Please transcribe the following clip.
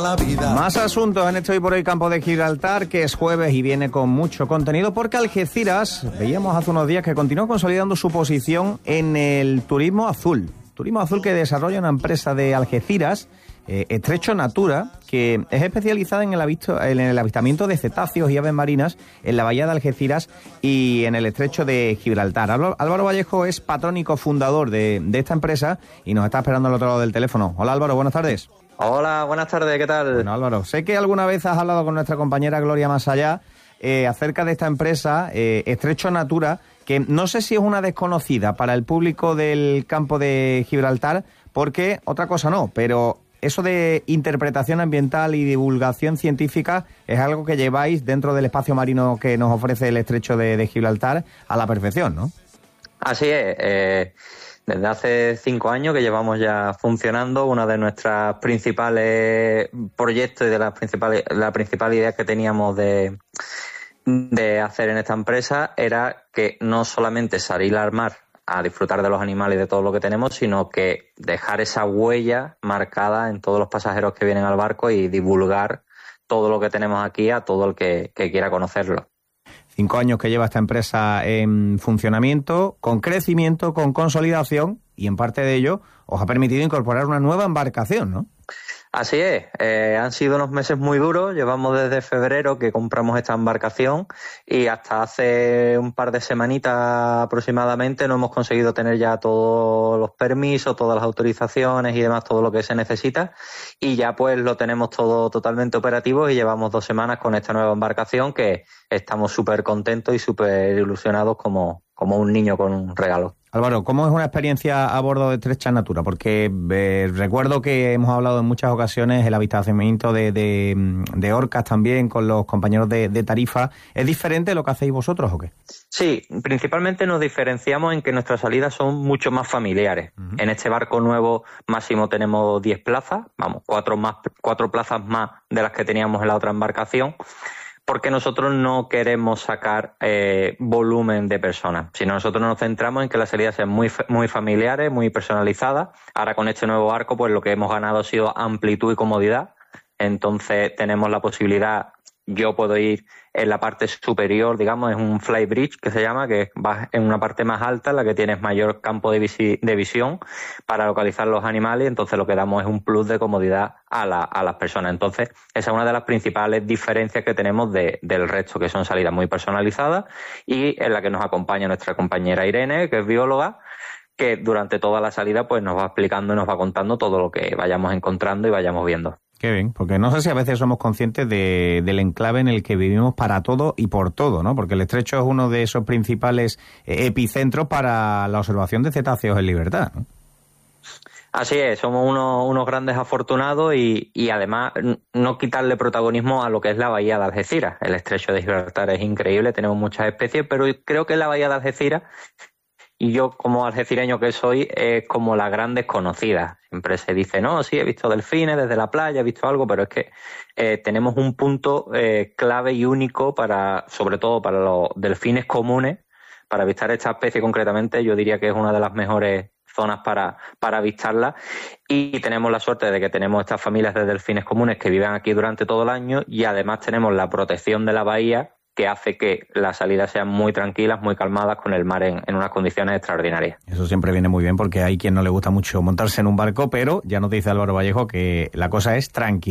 Más asuntos en este Hoy por Hoy Campo de Gibraltar, que es jueves y viene con mucho contenido, porque Algeciras, veíamos hace unos días que continúa consolidando su posición en el turismo azul. Turismo azul que desarrolla una empresa de Algeciras, Estrecho Natura, que es especializada en el avistamiento de cetáceos y aves marinas en la bahía de Algeciras y en el estrecho de Gibraltar. Álvaro Vallejo es patrón y cofundador de esta empresa y nos está esperando al otro lado del teléfono. Hola Álvaro, buenas tardes. Hola, buenas tardes, ¿qué tal? Bueno, Álvaro, sé que alguna vez has hablado con nuestra compañera Gloria Masallá acerca de esta empresa, Estrecho Natura, que no sé si es una desconocida para el público del campo de Gibraltar, porque otra cosa no, pero eso de interpretación ambiental y divulgación científica es algo que lleváis dentro del espacio marino que nos ofrece el Estrecho de Gibraltar a la perfección, ¿no? Así es. Desde hace 5 años que llevamos ya funcionando, una de nuestras principales proyectos y de la principal idea que teníamos de hacer en esta empresa era que no solamente salir al mar a disfrutar de los animales y de todo lo que tenemos, sino que dejar esa huella marcada en todos los pasajeros que vienen al barco y divulgar todo lo que tenemos aquí a todo el que quiera conocerlo. 5 años que lleva esta empresa en funcionamiento, con crecimiento, con consolidación, y en parte de ello os ha permitido incorporar una nueva embarcación, ¿no? Así es, han sido unos meses muy duros, llevamos desde febrero que compramos esta embarcación y hasta hace un par de semanitas aproximadamente no hemos conseguido tener ya todos los permisos, todas las autorizaciones y demás, todo lo que se necesita, y ya pues lo tenemos todo totalmente operativo y llevamos 2 semanas con esta nueva embarcación que estamos súper contentos y súper ilusionados como un niño con un regalo. Álvaro, ¿cómo es una experiencia a bordo de Estrecho Natura? Porque recuerdo que hemos hablado en muchas ocasiones el avistamiento de orcas también con los compañeros de Tarifa. ¿Es diferente lo que hacéis vosotros o qué? Sí, principalmente nos diferenciamos en que nuestras salidas son mucho más familiares. Uh-huh. En este barco nuevo máximo tenemos 10 plazas, 4 plazas más de las que teníamos en la otra embarcación, porque nosotros no queremos sacar volumen de personas, sino nosotros nos centramos en que las salidas sean muy familiares, muy personalizadas. Ahora con este nuevo barco pues lo que hemos ganado ha sido amplitud y comodidad, entonces tenemos la posibilidad, yo puedo ir en la parte superior, digamos, es un fly bridge que se llama, que vas en una parte más alta en la que tienes mayor campo de visión para localizar los animales, entonces lo que damos es un plus de comodidad a las personas. Entonces esa es una de las principales diferencias que tenemos del resto, que son salidas muy personalizadas y en la que nos acompaña nuestra compañera Irene, que es bióloga, que durante toda la salida pues nos va explicando y nos va contando todo lo que vayamos encontrando y vayamos viendo. Qué bien, porque no sé si a veces somos conscientes del enclave en el que vivimos para todo y por todo, ¿no? Porque el Estrecho es uno de esos principales epicentros para la observación de cetáceos en libertad, ¿no? Así es, somos unos grandes afortunados y además no quitarle protagonismo a lo que es la bahía de Algeciras. El Estrecho de Gibraltar es increíble, tenemos muchas especies, pero creo que la bahía de Algeciras, y yo como algecireño que soy, es como la gran desconocida. Siempre se dice, no, sí, he visto delfines desde la playa, he visto algo, pero es que tenemos un punto clave y único sobre todo para los delfines comunes, para avistar esta especie concretamente. Yo diría que es una de las mejores zonas para avistarla, y tenemos la suerte de que tenemos estas familias de delfines comunes que viven aquí durante todo el año, y además tenemos la protección de la bahía, que hace que las salidas sean muy tranquilas, muy calmadas, con el mar en unas condiciones extraordinarias. Eso siempre viene muy bien, porque hay quien no le gusta mucho montarse en un barco, pero ya nos dice Álvaro Vallejo que la cosa es tranquila.